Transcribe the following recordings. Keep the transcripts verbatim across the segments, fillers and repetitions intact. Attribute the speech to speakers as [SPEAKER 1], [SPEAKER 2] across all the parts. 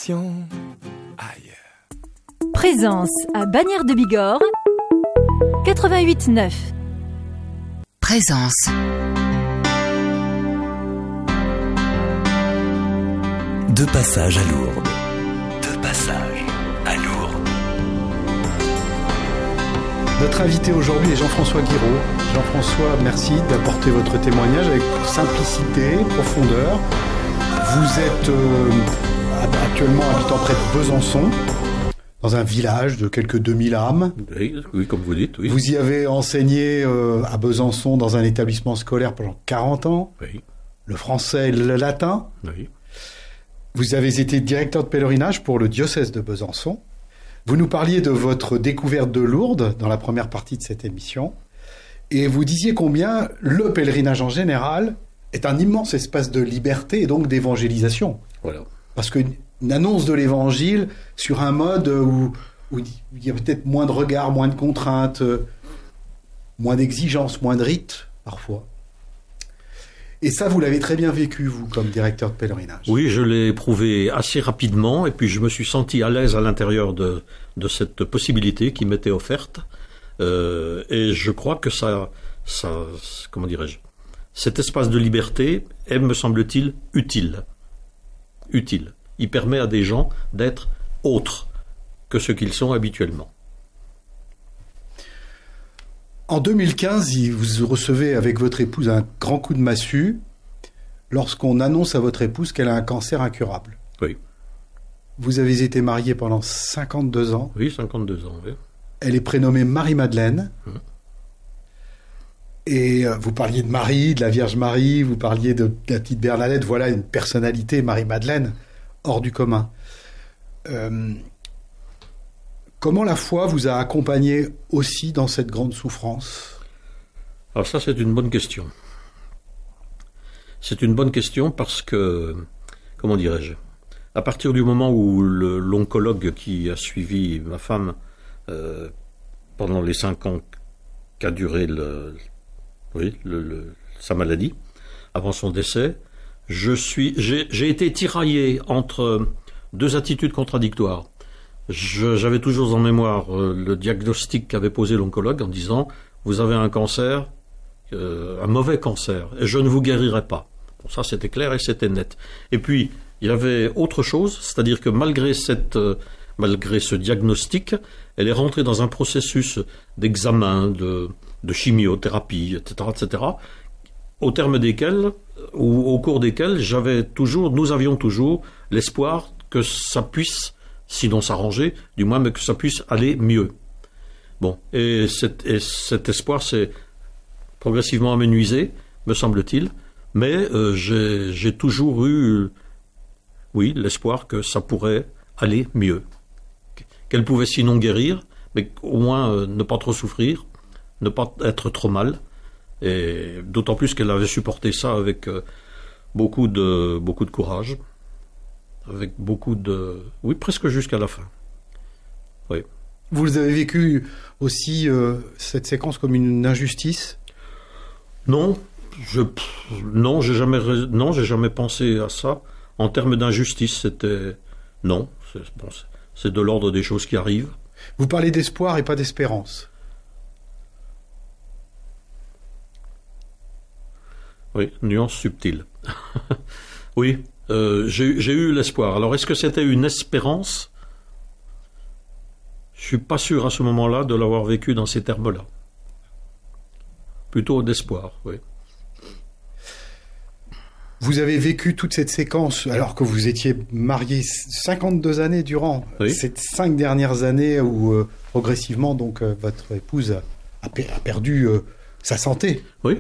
[SPEAKER 1] Destination ailleurs.
[SPEAKER 2] Présence à Bagnères de Bigorre, quatre-vingt-huit neuf.
[SPEAKER 3] Présence.
[SPEAKER 1] De passage à Lourdes. De passage à Lourdes.
[SPEAKER 4] Notre invité aujourd'hui est Jean-François Guiraud. Jean-François, merci d'apporter votre témoignage avec simplicité, profondeur. Vous êtes euh, actuellement habitant près de Besançon, dans un village de quelques deux mille âmes.
[SPEAKER 5] Oui, oui, comme vous dites, oui.
[SPEAKER 4] Vous y avez enseigné euh, à Besançon dans un établissement scolaire pendant quarante ans.
[SPEAKER 5] Oui.
[SPEAKER 4] Le français et le latin.
[SPEAKER 5] Oui.
[SPEAKER 4] Vous avez été directeur de pèlerinage pour le diocèse de Besançon. Vous nous parliez de votre découverte de Lourdes dans la première partie de cette émission. Et vous disiez combien le pèlerinage en général est un immense espace de liberté et donc d'évangélisation.
[SPEAKER 5] Voilà.
[SPEAKER 4] Parce qu'une annonce de l'évangile sur un mode où, où il y a peut-être moins de regards, moins de contraintes, moins d'exigences, moins de rites, parfois. Et ça, vous l'avez très bien vécu, vous, comme directeur de pèlerinage.
[SPEAKER 5] Oui, je l'ai éprouvé assez rapidement, et puis je me suis senti à l'aise à l'intérieur de, de cette possibilité qui m'était offerte. Euh, et je crois que ça, ça, comment dirais-je, cet espace de liberté est, me semble-t-il, utile. Utile. Il permet à des gens d'être autres que ce qu'ils sont habituellement.
[SPEAKER 4] En deux mille quinze, vous recevez avec votre épouse un grand coup de massue lorsqu'on annonce à votre épouse qu'elle a un cancer incurable.
[SPEAKER 5] Oui.
[SPEAKER 4] Vous avez été marié pendant cinquante-deux ans.
[SPEAKER 5] Oui, cinquante-deux ans, oui.
[SPEAKER 4] Elle est prénommée Marie-Madeleine. Hum. Et vous parliez de Marie, de la Vierge Marie, vous parliez de, de la petite Bernadette. Voilà une personnalité, Marie-Madeleine, hors du commun. Euh, comment la foi vous a accompagné aussi dans cette grande souffrance ?
[SPEAKER 5] Alors ça, c'est une bonne question. C'est une bonne question parce que, comment dirais-je, à partir du moment où le, l'oncologue qui a suivi ma femme euh, pendant les cinq ans qu'a duré le, oui, le, le, sa maladie, avant son décès, je suis, j'ai, j'ai été tiraillé entre deux attitudes contradictoires. Je, j'avais toujours en mémoire euh, le diagnostic qu'avait posé l'oncologue en disant « Vous avez un cancer, euh, un mauvais cancer, et je ne vous guérirai pas. » Bon, ça, c'était clair et c'était net. Et puis, il y avait autre chose, c'est-à-dire que malgré cette, euh, malgré ce diagnostic, elle est rentrée dans un processus d'examen, de, de chimiothérapie, et cetera, et cetera, au terme desquels, ou au cours desquels, j'avais toujours, nous avions toujours l'espoir que ça puisse, sinon s'arranger, du moins, mais que ça puisse aller mieux. Bon, et cet, et cet espoir s'est progressivement amenuisé, me semble-t-il, mais euh, j'ai, j'ai toujours eu, oui, l'espoir que ça pourrait aller mieux. Qu'elle pouvait sinon guérir, mais au moins euh, ne pas trop souffrir, ne pas être trop mal, et d'autant plus qu'elle avait supporté ça avec euh, beaucoup de, beaucoup de courage, avec beaucoup de... Oui, presque jusqu'à la fin. Oui.
[SPEAKER 4] Vous avez vécu aussi euh, cette séquence comme une injustice ?
[SPEAKER 5] Non, je, non, j'ai jamais, non, j'ai jamais pensé à ça. En termes d'injustice, c'était... Non, c'est, bon, c'est, c'est de l'ordre des choses qui arrivent.
[SPEAKER 4] Vous parlez d'espoir et pas d'espérance.
[SPEAKER 5] Oui, nuance subtile. Oui, euh, j'ai, j'ai eu l'espoir. Alors, est-ce que c'était une espérance ? Je suis pas sûr à ce moment-là de l'avoir vécu dans ces termes-là. Plutôt d'espoir, oui.
[SPEAKER 4] Vous avez vécu toute cette séquence alors que vous étiez marié cinquante-deux années durant, oui. Ces cinq dernières années où euh, progressivement donc euh, votre épouse a, a perdu euh, sa santé.
[SPEAKER 5] Oui.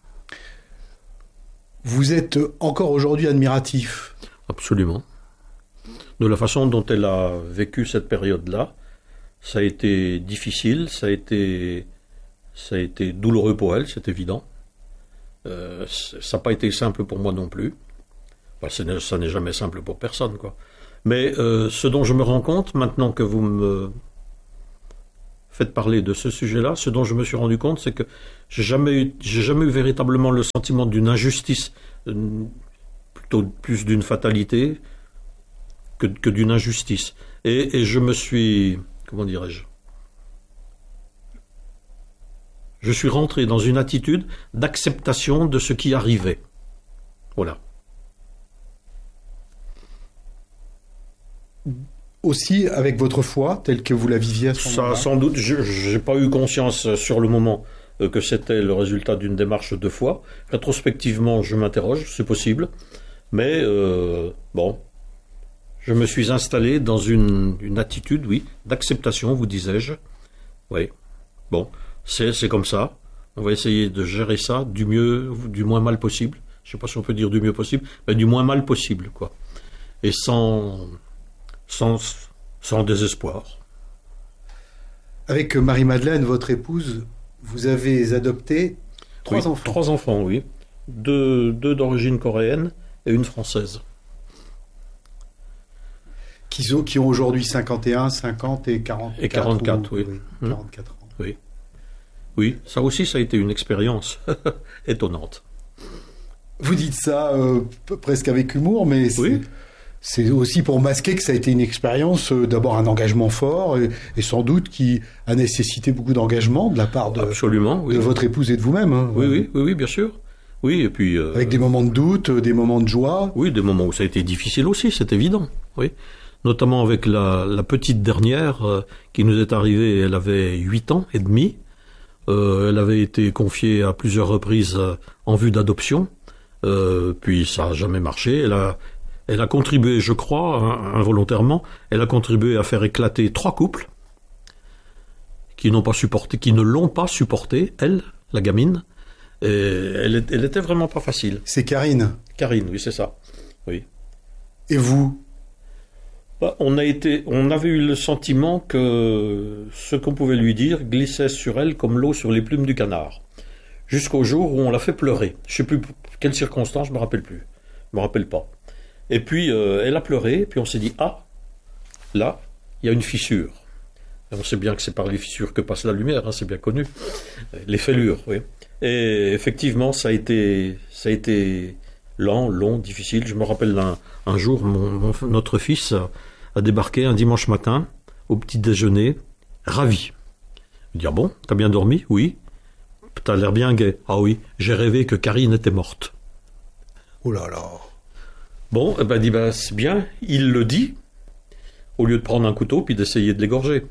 [SPEAKER 4] Vous êtes encore aujourd'hui admiratif.
[SPEAKER 5] Absolument. De la façon dont elle a vécu cette période-là, ça a été difficile, ça a été, ça a été douloureux pour elle, c'est évident. Euh, ça n'a pas été simple pour moi non plus. Enfin, ça, n'est, ça n'est jamais simple pour personne, quoi. Mais euh, ce dont je me rends compte, maintenant que vous me faites parler de ce sujet-là, ce dont je me suis rendu compte, c'est que j'ai jamais eu, j'ai jamais eu véritablement le sentiment d'une injustice, euh, plutôt plus d'une fatalité, que, que d'une injustice. Et, et je me suis, comment dirais-je, je suis rentré dans une attitude d'acceptation de ce qui arrivait. Voilà.
[SPEAKER 4] Aussi avec votre foi, telle que vous la viviez à ce moment-là.
[SPEAKER 5] Ça, sans doute, je n'ai pas eu conscience sur le moment euh, que c'était le résultat d'une démarche de foi. Rétrospectivement, je m'interroge, c'est possible. Mais, euh, bon, je me suis installé dans une, une attitude, oui, d'acceptation, vous disais-je. Oui, bon, c'est, c'est comme ça. On va essayer de gérer ça du mieux, du moins mal possible. Je ne sais pas si on peut dire du mieux possible, mais du moins mal possible, quoi. Et sans... Sans, sans désespoir.
[SPEAKER 4] Avec Marie-Madeleine, votre épouse, vous avez adopté trois
[SPEAKER 5] oui,
[SPEAKER 4] enfants.
[SPEAKER 5] Trois enfants, oui. Deux, deux d'origine coréenne et une française.
[SPEAKER 4] Qui ont, qui ont aujourd'hui cinquante et un, cinquante et quarante-quatre.
[SPEAKER 5] Et quarante-quatre,
[SPEAKER 4] ou,
[SPEAKER 5] oui.
[SPEAKER 4] oui quarante-quatre ans.
[SPEAKER 5] Oui. Oui, ça aussi, ça a été une expérience étonnante.
[SPEAKER 4] Vous dites ça euh, presque avec humour, mais c'est...
[SPEAKER 5] Oui.
[SPEAKER 4] C'est aussi pour masquer que ça a été une expérience, euh, d'abord un engagement fort, et, et sans doute qui a nécessité beaucoup d'engagement de la part de,
[SPEAKER 5] Absolument, oui.
[SPEAKER 4] de votre épouse et de vous-même. Hein.
[SPEAKER 5] Oui, oui, oui, oui, bien sûr. Oui, et puis... Euh,
[SPEAKER 4] Avec des moments de doute, des moments de joie.
[SPEAKER 5] Oui, des moments où ça a été difficile aussi, c'est évident. Oui. Notamment avec la, la petite dernière euh, qui nous est arrivée, elle avait huit ans et demi. Euh, elle avait été confiée à plusieurs reprises euh, en vue d'adoption. Euh, puis ça n'a jamais marché. Elle a... Elle a contribué, je crois, involontairement, elle a contribué à faire éclater trois couples qui n'ont pas supporté, qui ne l'ont pas supporté, elle, la gamine. Et elle, elle était vraiment pas facile.
[SPEAKER 4] C'est Karine.
[SPEAKER 5] Karine, oui, c'est ça. Oui.
[SPEAKER 4] Et vous ?
[SPEAKER 5] Bah, on a été, on avait eu le sentiment que ce qu'on pouvait lui dire glissait sur elle comme l'eau sur les plumes du canard. Jusqu'au jour où on l'a fait pleurer. Je sais plus quelles circonstances, je me rappelle plus. Je me rappelle pas. Et puis, euh, elle a pleuré, puis on s'est dit, ah, là, il y a une fissure. Et on sait bien que c'est par les fissures que passe la lumière, hein, c'est bien connu. Les fêlures, oui. Et effectivement, ça a été, ça a été lent, long, difficile. Je me rappelle un, un jour, mon, mon, notre fils a, a débarqué un dimanche matin, au petit déjeuner, ravi. Il dit, ah bon, t'as bien dormi ? Oui. T'as l'air bien gai. Ah oui, j'ai rêvé que Karine était morte.
[SPEAKER 4] Oh là là.
[SPEAKER 5] Bon, eh ben, dit, ben, c'est bien, il le dit, au lieu de prendre un couteau puis d'essayer de l'égorger.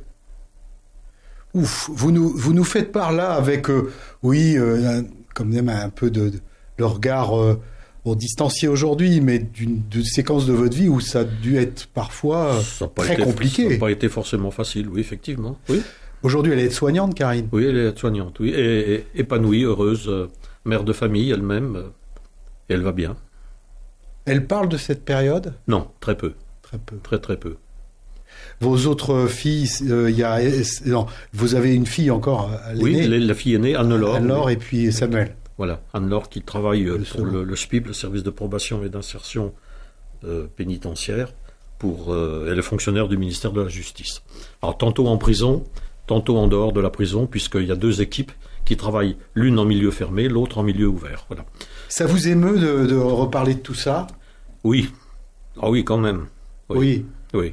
[SPEAKER 4] Ouf, vous nous, vous nous faites part là avec, euh, oui, euh, comme même un peu de, de le regard euh, bon, distancié aujourd'hui, mais d'une, d'une séquence de votre vie où ça a dû être parfois euh, très
[SPEAKER 5] été,
[SPEAKER 4] compliqué.
[SPEAKER 5] Ça n'a pas été forcément facile, oui, effectivement. Oui.
[SPEAKER 4] Aujourd'hui, elle est aide-soignante, Karine ?
[SPEAKER 5] Oui, elle est aide-soignante, oui, et, et épanouie, heureuse, euh, mère de famille elle-même, euh, et elle va bien.
[SPEAKER 4] Elle parle de cette période ?
[SPEAKER 5] Non, très peu.
[SPEAKER 4] Très peu.
[SPEAKER 5] Très, très peu.
[SPEAKER 4] Vos autres filles, euh, y a, non, vous avez une fille encore à l'aînée ?
[SPEAKER 5] Oui, la, la fille aînée, Anne-Laure.
[SPEAKER 4] Anne-Laure
[SPEAKER 5] oui.
[SPEAKER 4] Et puis Samuel.
[SPEAKER 5] Voilà, Anne-Laure qui travaille
[SPEAKER 4] le
[SPEAKER 5] pour le, le S P I B, le service de probation et d'insertion euh, pénitentiaire. Pour, euh, elle est fonctionnaire du ministère de la Justice. Alors, tantôt en prison, tantôt en dehors de la prison, puisqu'il y a deux équipes qui travaillent, l'une en milieu fermé, l'autre en milieu ouvert. Voilà.
[SPEAKER 4] Ça vous émeut de, de reparler de tout ça ?
[SPEAKER 5] Oui. Ah oui, quand même. Oui.
[SPEAKER 4] Oui.
[SPEAKER 5] Oui,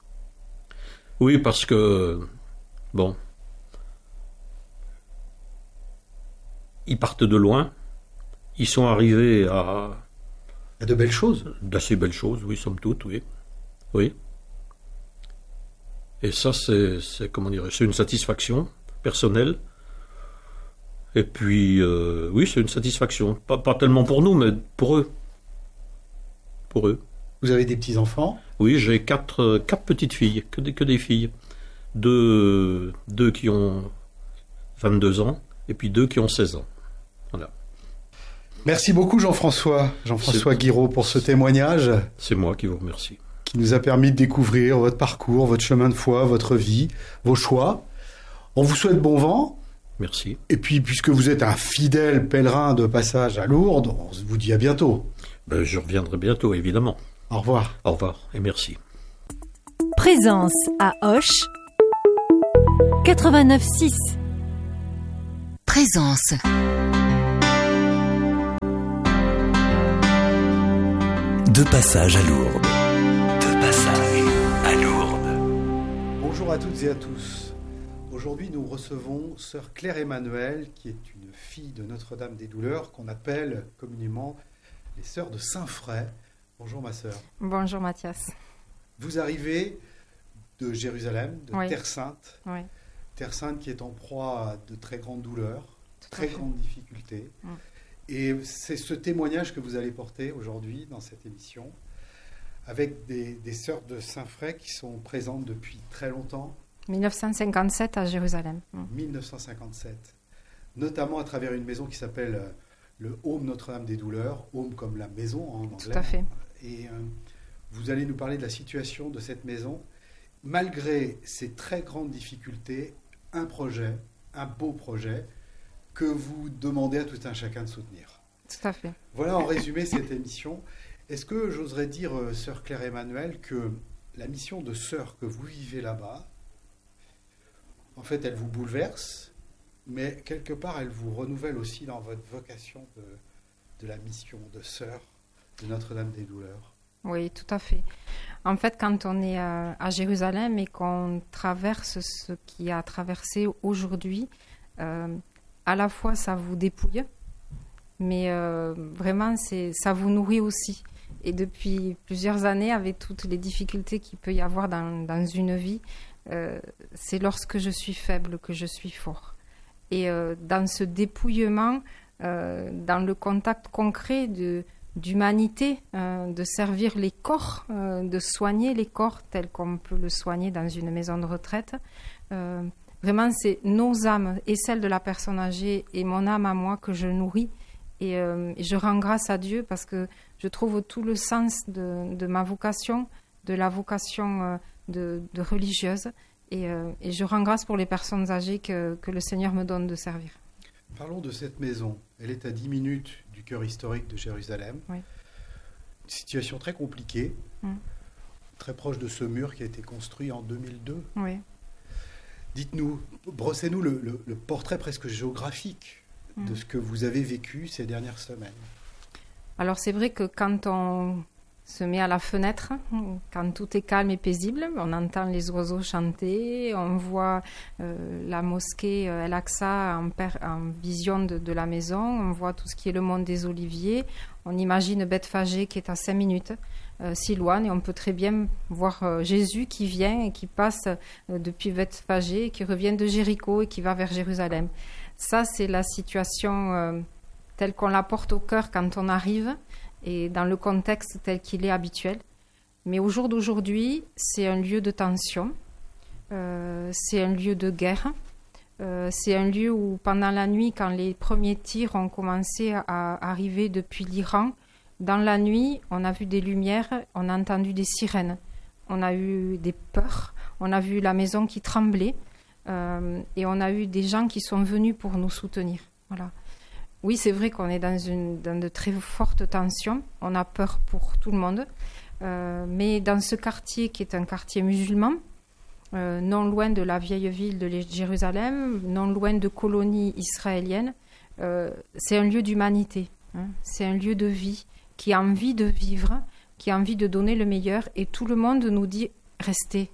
[SPEAKER 5] oui parce que, bon, ils partent de loin, ils sont arrivés à...
[SPEAKER 4] À de belles choses.
[SPEAKER 5] D'assez belles choses, oui, somme toute, oui. Oui. Et ça, c'est, c'est comment dire, c'est une satisfaction personnelle. Et puis, euh, oui, c'est une satisfaction. Pas, pas tellement pour nous, mais pour eux. Pour eux.
[SPEAKER 4] Vous avez des petits-enfants ?
[SPEAKER 5] Oui, j'ai quatre, quatre petites filles, que des, que des filles. Deux, deux qui ont vingt-deux ans, et puis deux qui ont seize ans. Voilà.
[SPEAKER 4] Merci beaucoup Jean-François, Jean-François Guiraud, pour ce témoignage.
[SPEAKER 5] C'est moi qui vous remercie.
[SPEAKER 4] Qui nous a permis de découvrir votre parcours, votre chemin de foi, votre vie, vos choix. On vous souhaite bon vent.
[SPEAKER 5] Merci.
[SPEAKER 4] Et puis, puisque vous êtes un fidèle pèlerin de passage à Lourdes, on vous dit à bientôt.
[SPEAKER 5] Ben, je reviendrai bientôt, évidemment.
[SPEAKER 4] Au revoir.
[SPEAKER 5] Au revoir et merci.
[SPEAKER 2] Présence à Auch, quatre-vingt-neuf six.
[SPEAKER 3] Présence.
[SPEAKER 1] De passage à Lourdes. De de passage à Lourdes.
[SPEAKER 4] Bonjour à toutes et à tous. Aujourd'hui, nous recevons sœur Claire Emmanuel, qui est une fille de Notre-Dame des Douleurs, qu'on appelle communément les sœurs de Saint-Fray. Bonjour ma sœur.
[SPEAKER 6] Bonjour Mathias.
[SPEAKER 4] Vous arrivez de Jérusalem, de
[SPEAKER 6] Oui.
[SPEAKER 4] Terre Sainte.
[SPEAKER 6] Oui.
[SPEAKER 4] Terre Sainte qui est en proie à de très grandes douleurs,
[SPEAKER 6] Tout à
[SPEAKER 4] très
[SPEAKER 6] fait.
[SPEAKER 4] grandes difficultés.
[SPEAKER 6] Mm.
[SPEAKER 4] Et c'est ce témoignage que vous allez porter aujourd'hui dans cette émission, avec des, des sœurs de Saint-Fray qui sont présentes depuis très longtemps,
[SPEAKER 6] dix-neuf cent cinquante-sept à Jérusalem. Mm.
[SPEAKER 4] mille neuf cent cinquante-sept, notamment à travers une maison qui s'appelle euh, le Home Notre-Dame des Douleurs, Home comme la maison en anglais.
[SPEAKER 6] Tout à fait.
[SPEAKER 4] Et euh, vous allez nous parler de la situation de cette maison. Malgré ces très grandes difficultés, un projet, un beau projet, que vous demandez à tout un chacun de soutenir.
[SPEAKER 6] Tout à fait.
[SPEAKER 4] Voilà en résumé cette émission. Est-ce que j'oserais dire, euh, sœur Claire Emmanuel, que la mission de sœur que vous vivez là-bas, en fait, elle vous bouleverse, mais quelque part, elle vous renouvelle aussi dans votre vocation de, de la mission de sœur de Notre-Dame des Douleurs.
[SPEAKER 6] Oui, tout à fait. En fait, quand on est à, à Jérusalem et qu'on traverse ce qui a traversé aujourd'hui, euh, à la fois ça vous dépouille, mais euh, vraiment c'est, ça vous nourrit aussi. Et depuis plusieurs années, avec toutes les difficultés qu'il peut y avoir dans, dans une vie, euh, c'est lorsque je suis faible que je suis fort. Et euh, dans ce dépouillement, euh, dans le contact concret de d'humanité, euh, de servir les corps, euh, de soigner les corps tels qu'on peut le soigner dans une maison de retraite. Euh, vraiment, c'est nos âmes et celles de la personne âgée et mon âme à moi que je nourris. Et, euh, et je rends grâce à Dieu parce que je trouve tout le sens de, de ma vocation, de la vocation euh, de, de religieuse. Et, euh, et je rends grâce pour les personnes âgées que, que le Seigneur me donne de servir.
[SPEAKER 4] Parlons de cette maison. Elle est à dix minutes du cœur historique de Jérusalem.
[SPEAKER 6] Oui.
[SPEAKER 4] Une situation très compliquée,
[SPEAKER 6] Mm.
[SPEAKER 4] très proche de ce mur qui a été construit en deux mille deux.
[SPEAKER 6] Oui.
[SPEAKER 4] Dites-nous, brossez-nous le, le- le portrait presque géographique
[SPEAKER 6] Mm.
[SPEAKER 4] de ce que vous avez vécu ces dernières semaines.
[SPEAKER 6] Alors c'est vrai que quand on se met à la fenêtre, quand tout est calme et paisible, on entend les oiseaux chanter, on voit euh, la mosquée euh, El-Aqsa en, per- en vision de, de la maison, on voit tout ce qui est le mont des Oliviers, on imagine Bethphagée qui est à cinq minutes, euh, Silouane, et on peut très bien voir euh, Jésus qui vient et qui passe euh, depuis Bethphagée, et qui revient de Jéricho et qui va vers Jérusalem. Ça, c'est la situation euh, telle qu'on la porte au cœur quand on arrive, et dans le contexte tel qu'il est habituel. Mais au jour d'aujourd'hui, c'est un lieu de tension, euh, c'est un lieu de guerre, euh, c'est un lieu où pendant la nuit, quand les premiers tirs ont commencé à arriver depuis l'Iran, dans la nuit, on a vu des lumières, on a entendu des sirènes, on a eu des peurs, on a vu la maison qui tremblait, euh, et on a eu des gens qui sont venus pour nous soutenir. Voilà. Oui, c'est vrai qu'on est dans, une, dans de très fortes tensions. On a peur pour tout le monde. Euh, mais dans ce quartier qui est un quartier musulman, euh, non loin de la vieille ville de Jérusalem, non loin de colonies israéliennes, euh, c'est un lieu d'humanité. Hein. C'est un lieu de vie qui a envie de vivre, qui a envie de donner le meilleur. Et tout le monde nous dit « restez,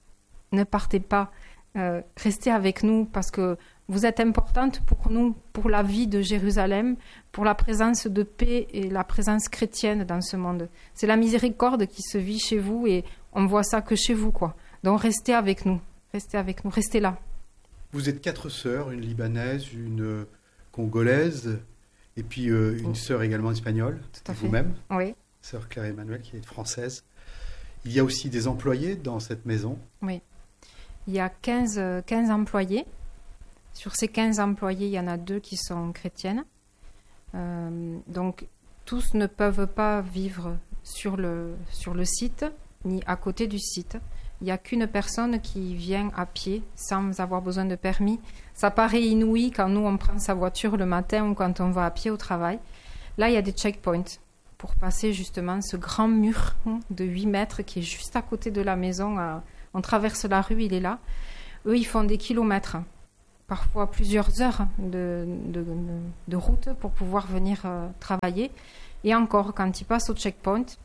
[SPEAKER 6] ne partez pas, euh, restez avec nous parce que vous êtes importante pour nous, pour la vie de Jérusalem, pour la présence de paix et la présence chrétienne dans ce monde. C'est la miséricorde qui se vit chez vous et on voit ça que chez vous, quoi. Donc restez avec nous, restez avec nous, restez là.
[SPEAKER 4] Vous êtes quatre sœurs, une libanaise, une congolaise, et puis euh, une
[SPEAKER 6] Oh.
[SPEAKER 4] sœur également espagnole,
[SPEAKER 6] Tout à fait.
[SPEAKER 4] vous-même,
[SPEAKER 6] Oui,
[SPEAKER 4] sœur Claire Emmanuel, qui est française. Il y a aussi des employés dans cette maison.
[SPEAKER 6] oui. Il y a quinze, euh, quinze employés. Sur ces quinze employés, il y en a deux qui sont chrétiennes. Euh, donc, tous ne peuvent pas vivre sur le, sur le site, ni à côté du site. Il n'y a qu'une personne qui vient à pied, sans avoir besoin de permis. Ça paraît inouï quand nous, on prend sa voiture le matin ou quand on va à pied au travail. Là, il y a des checkpoints pour passer justement ce grand mur de huit mètres qui est juste à côté de la maison. On traverse la rue, il est là. Eux, ils font des kilomètres, parfois plusieurs heures de, de, de, de route pour pouvoir venir euh, travailler. Et encore, quand ils passent au checkpoint,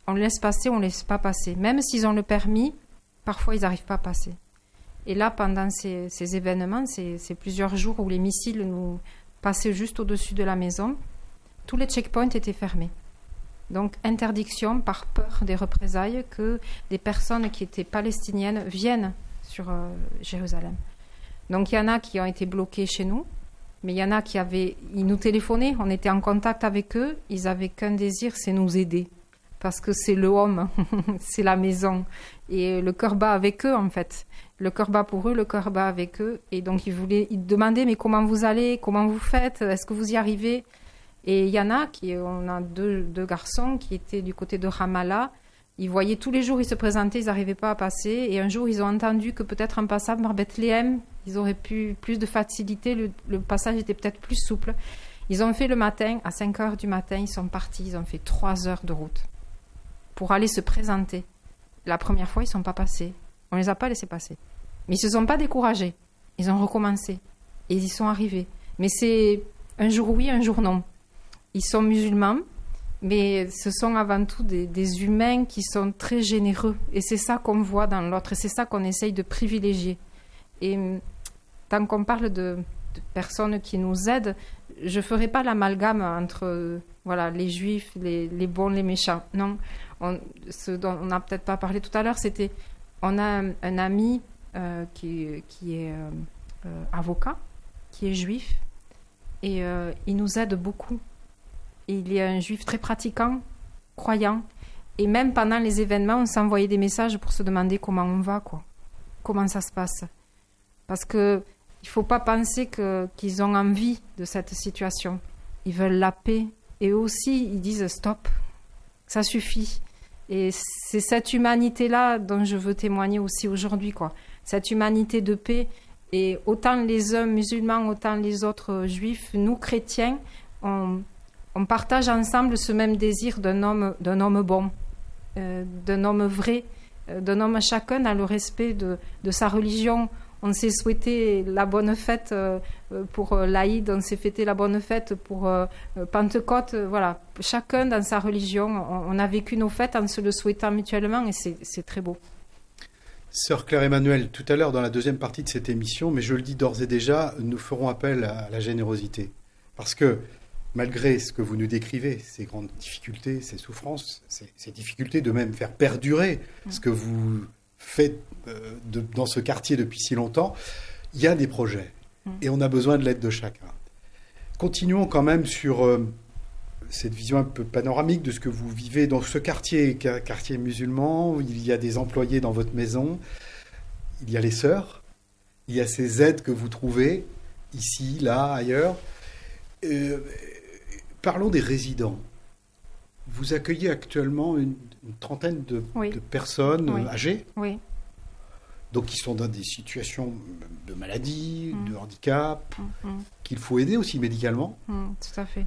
[SPEAKER 6] on laisse passer, on laisse pas passer. Même s'ils ont le permis, parfois ils n'arrivent pas à passer. Et là, pendant ces, ces événements, ces, ces plusieurs jours où les missiles nous passaient juste au-dessus de la maison, tous les checkpoints étaient fermés. Donc, interdiction par peur des représailles que des personnes qui étaient palestiniennes viennent sur euh, Jérusalem. Donc, il y en a qui ont été bloqués chez nous, mais il y en a qui avaient... Ils nous téléphonaient, on était en contact avec eux, ils n'avaient qu'un désir, c'est nous aider. Parce que c'est le home, c'est la maison. Et le cœur bat avec eux, en fait. Le cœur bat pour eux, le cœur bat avec eux. Et donc, ils voulaient, ils demandaient, mais comment vous allez? Comment vous faites? Est-ce que vous y arrivez? Et il y en a, qui, on a deux, deux garçons qui étaient du côté de Ramallah. Ils voyaient tous les jours, ils se présentaient, ils n'arrivaient pas à passer. Et un jour, ils ont entendu que peut-être en passant par Bethléem, ils auraient pu plus de facilité, le, le passage était peut-être plus souple. Ils ont fait le matin, à cinq heures du matin, ils sont partis, ils ont fait trois heures de route pour aller se présenter. La première fois, ils ne sont pas passés. On ne les a pas laissés passer. Mais ils ne se sont pas découragés. Ils ont recommencé. Et ils y sont arrivés. Mais c'est un jour oui, un jour non. Ils sont musulmans, mais ce sont avant tout des, des humains qui sont très généreux. Et c'est ça qu'on voit dans l'autre. Et c'est ça qu'on essaye de privilégier. Et tant qu'on parle de, de personnes qui nous aident, je ne ferai pas l'amalgame entre voilà, les juifs, les, les bons, les méchants. Non. On, ce dont on n'a peut-être pas parlé tout à l'heure, c'était on a un, un ami euh, qui, qui est euh, euh, avocat, qui est juif, et euh, il nous aide beaucoup. Et il est un juif très pratiquant, croyant, et même pendant les événements, on s'envoyait des messages pour se demander comment on va, quoi, comment ça se passe. Parce que il faut pas penser que, qu'ils ont envie de cette situation. Ils veulent la paix, et eux aussi, ils disent stop, ça suffit. Et c'est cette humanité-là dont je veux témoigner aussi aujourd'hui, quoi. Cette humanité de paix. Et autant les uns musulmans, autant les autres juifs, nous chrétiens, on, on partage ensemble ce même désir d'un homme, d'un homme bon, euh, d'un homme vrai, euh, d'un homme chacun dans le respect de, de sa religion. On s'est souhaité la bonne fête euh, pour euh, l'Aïd, on s'est fêté la bonne fête pour euh, Pentecôte. Euh, voilà, chacun dans sa religion, on, on a vécu nos fêtes en se le souhaitant mutuellement et c'est, c'est très beau.
[SPEAKER 4] Sœur Claire-Emmanuelle, tout à l'heure dans la deuxième partie de cette émission, mais je le dis d'ores et déjà, nous ferons appel à la générosité. Parce que malgré ce que vous nous décrivez, ces grandes difficultés, ces souffrances, ces, ces difficultés de même faire perdurer mmh. ce que vous faites de, dans ce quartier depuis si longtemps, il y a des projets mmh. et on a besoin de l'aide de chacun. Continuons quand même sur euh, cette vision un peu panoramique de ce que vous vivez dans ce quartier, quartier musulman, où il y a des employés dans votre maison, il y a les sœurs, il y a ces aides que vous trouvez ici, là, ailleurs. Euh, parlons des résidents. Vous accueillez actuellement une, une trentaine de,
[SPEAKER 6] oui.
[SPEAKER 4] de personnes
[SPEAKER 6] oui.
[SPEAKER 4] âgées,
[SPEAKER 6] oui.
[SPEAKER 4] donc qui sont dans des situations de maladie, mmh. de handicap,
[SPEAKER 6] mmh.
[SPEAKER 4] qu'il faut aider aussi médicalement.
[SPEAKER 6] Mmh, tout à fait.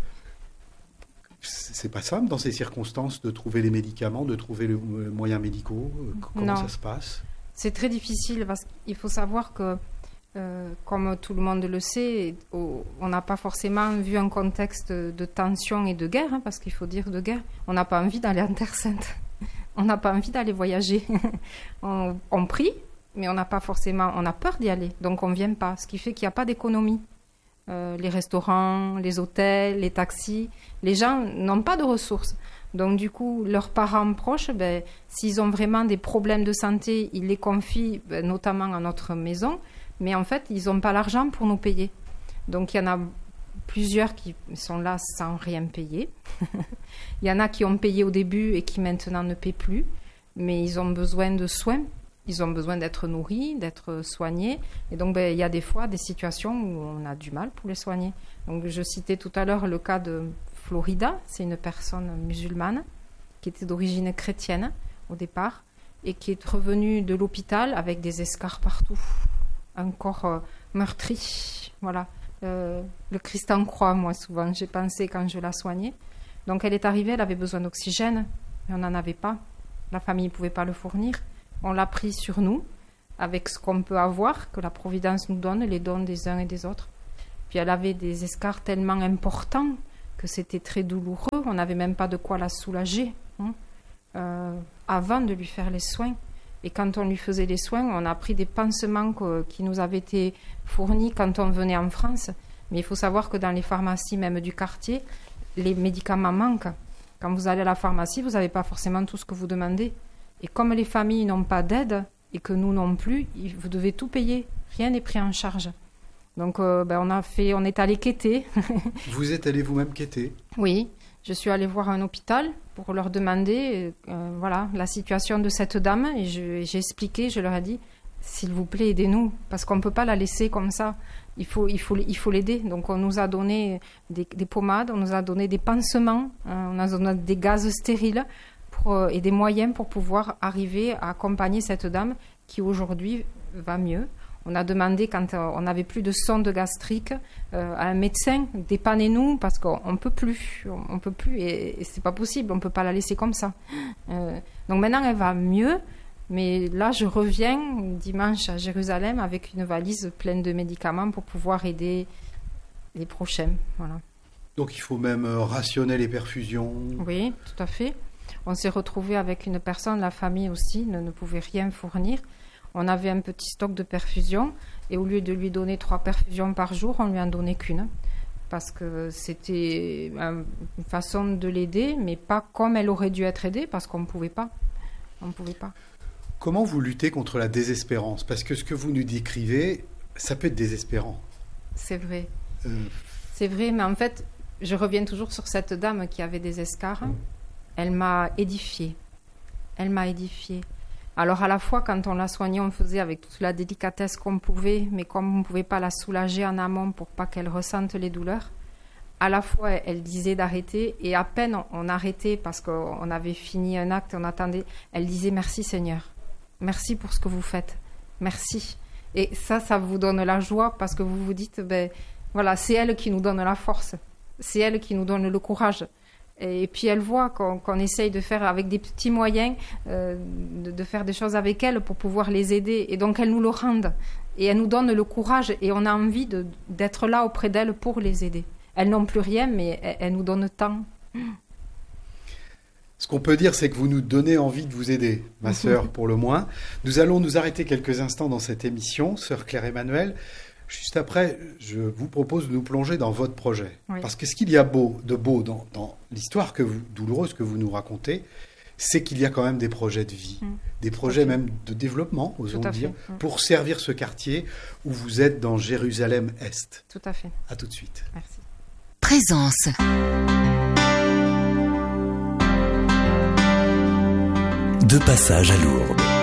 [SPEAKER 4] C'est pas simple dans ces circonstances de trouver les médicaments, de trouver les moyens médicaux. Comment
[SPEAKER 6] non.
[SPEAKER 4] ça se passe?
[SPEAKER 6] C'est très difficile parce qu'il faut savoir que Euh, comme tout le monde le sait, on n'a pas forcément vu un contexte de tension et de guerre, hein, parce qu'il faut dire de guerre. On n'a pas envie d'aller en Terre Sainte. On n'a pas envie d'aller voyager. on, on prie, mais on n'a pas forcément, on a peur d'y aller, donc on ne vient pas. Ce qui fait qu'il n'y a pas d'économie. Euh, les restaurants, les hôtels, les taxis, les gens n'ont pas de ressources. Donc du coup, leurs parents proches, ben, s'ils ont vraiment des problèmes de santé, ils les confient ben, notamment à notre maison. Mais en fait, ils n'ont pas l'argent pour nous payer. Donc, il y en a plusieurs qui sont là sans rien payer. Il y en a qui ont payé au début et qui maintenant ne paient plus. Mais ils ont besoin de soins. Ils ont besoin d'être nourris, d'être soignés. Et donc, ben, il y a des fois des situations où on a du mal pour les soigner. Donc, je citais tout à l'heure le cas de Florida. C'est une personne musulmane qui était d'origine chrétienne au départ et qui est revenue de l'hôpital avec des escarres partout. Un corps euh, meurtri, voilà. Euh, le Christ en croix, moi, souvent, j'ai pensé quand je la soignais. Donc, elle est arrivée, elle avait besoin d'oxygène, mais on n'en avait pas. La famille ne pouvait pas le fournir. On l'a pris sur nous, avec ce qu'on peut avoir, que la Providence nous donne, les dons des uns et des autres. Puis, elle avait des escarres tellement importants que c'était très douloureux. On n'avait même pas de quoi la soulager. Hein. euh, avant de lui faire les soins. Et quand on lui faisait les soins, on a pris des pansements que, qui nous avaient été fournis quand on venait en France. Mais il faut savoir que dans les pharmacies, même du quartier, les médicaments manquent. Quand vous allez à la pharmacie, vous n'avez pas forcément tout ce que vous demandez. Et comme les familles n'ont pas d'aide, et que nous non plus, vous devez tout payer. Rien n'est pris en charge. Donc euh, ben, on, a fait, on est allé quêter.
[SPEAKER 4] Vous êtes allé vous-même quêter?
[SPEAKER 6] Oui, je suis allée voir un hôpital pour leur demander euh, voilà, la situation de cette dame. Et je, j'ai expliqué, je leur ai dit, s'il vous plaît, aidez-nous, parce qu'on ne peut pas la laisser comme ça. Il faut, il faut, il faut l'aider. Donc on nous a donné des, des pommades, on nous a donné des pansements, hein, on a donné des gaz stériles pour, euh, et des moyens pour pouvoir arriver à accompagner cette dame qui aujourd'hui va mieux. On a demandé, quand on n'avait plus de sonde gastrique, euh, à un médecin, dépannez-nous, parce qu'on ne peut plus, on, on peut plus, et, et c'est pas possible, on ne peut pas la laisser comme ça. Euh, donc maintenant, elle va mieux, mais là, je reviens dimanche à Jérusalem avec une valise pleine de médicaments pour pouvoir aider les prochains. Voilà.
[SPEAKER 4] Donc il faut même euh, rationner les perfusions.
[SPEAKER 6] Oui, tout à fait. On s'est retrouvé avec une personne, la famille aussi, ne, ne pouvait rien fournir. On avait un petit stock de perfusion et au lieu de lui donner trois perfusions par jour, on lui en donnait qu'une parce que c'était une façon de l'aider, mais pas comme elle aurait dû être aidée parce qu'on ne pouvait pas. On ne pouvait pas.
[SPEAKER 4] Comment vous luttez contre la désespérance? Parce que ce que vous nous décrivez, ça peut être désespérant.
[SPEAKER 6] C'est vrai.
[SPEAKER 4] Euh...
[SPEAKER 6] C'est vrai, mais en fait, je reviens toujours sur cette dame qui avait des escarres. Elle m'a édifiée. Elle m'a édifiée. Alors à la fois, quand on la soignait, on faisait avec toute la délicatesse qu'on pouvait, mais comme on ne pouvait pas la soulager en amont pour pas qu'elle ressente les douleurs, à la fois elle disait d'arrêter, et à peine on arrêtait parce qu'on avait fini un acte, on attendait, elle disait merci Seigneur, merci pour ce que vous faites, merci. Et ça, ça vous donne la joie parce que vous vous dites, ben voilà, c'est elle qui nous donne la force, c'est elle qui nous donne le courage. Et puis elle voit qu'on, qu'on essaye de faire avec des petits moyens, euh, de, de faire des choses avec elle pour pouvoir les aider. Et donc elle nous le rend. Et elle nous donne le courage et on a envie de, d'être là auprès d'elle pour les aider. Elles n'ont plus rien, mais elles, elles nous donnent tant.
[SPEAKER 4] Ce qu'on peut dire, c'est que vous nous donnez envie de vous aider, ma sœur, pour le moins. Nous allons nous arrêter quelques instants dans cette émission, sœur Claire Emmanuel. Juste après, je vous propose de nous plonger dans votre projet. Oui. Parce que ce qu'il y a beau, de beau dans, dans l'histoire que vous, douloureuse que vous nous racontez, c'est qu'il y a quand même des projets de vie, mmh. des projets même de développement, osons le dire, mmh. pour servir ce quartier où vous êtes dans Jérusalem-Est.
[SPEAKER 6] Tout à fait.
[SPEAKER 4] À tout de suite.
[SPEAKER 6] Merci.
[SPEAKER 3] Présence.
[SPEAKER 1] De passage à Lourdes.